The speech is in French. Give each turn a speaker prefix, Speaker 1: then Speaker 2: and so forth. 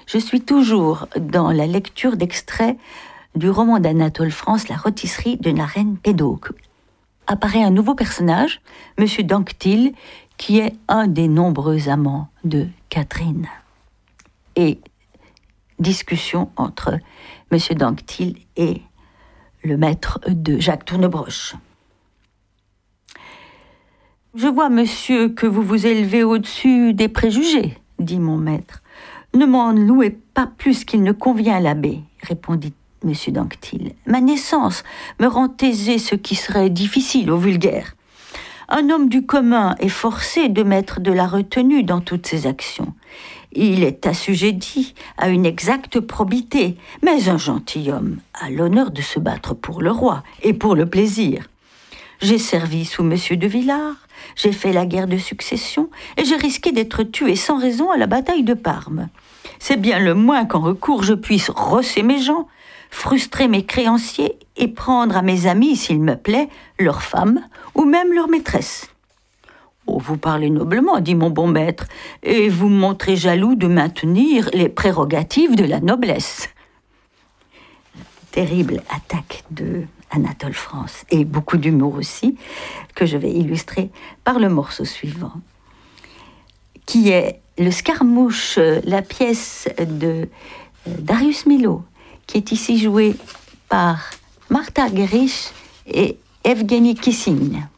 Speaker 1: Je suis toujours dans la lecture d'extraits du roman d'Anatole France, La rôtisserie de la reine Pédoc. Apparaît un nouveau personnage, M. d'Anquetil, qui est un des nombreux amants de Catherine. Et discussion entre M. d'Anquetil et le maître de Jacques Tournebroche. « Je vois, monsieur, que vous vous élevez au-dessus des préjugés, dit mon maître. Ne m'en louez pas plus qu'il ne convient à l'abbé, répondit M. d'Anquetil. Ma naissance me rend aisé ce qui serait difficile au vulgaire. Un homme du commun est forcé de mettre de la retenue dans toutes ses actions. Il est assujetti à une exacte probité, mais un gentilhomme a l'honneur de se battre pour le roi et pour le plaisir. J'ai servi sous M. de Villars, j'ai fait la guerre de succession et j'ai risqué d'être tué sans raison à la bataille de Parme. C'est bien le moins qu'en recours je puisse rosser mes gens, frustrer mes créanciers et prendre à mes amis, s'il me plaît, leurs femmes ou même leurs maîtresses. Oh, vous parlez noblement, dit mon bon maître, et vous me montrez jaloux de maintenir les prérogatives de la noblesse. Terrible attaque de Anatole France, et beaucoup d'humour aussi, que je vais illustrer par le morceau suivant, qui est le Scarmouche, la pièce de Darius Milhaud, qui est ici jouée par Martha Gerich et Evgeny Kissing.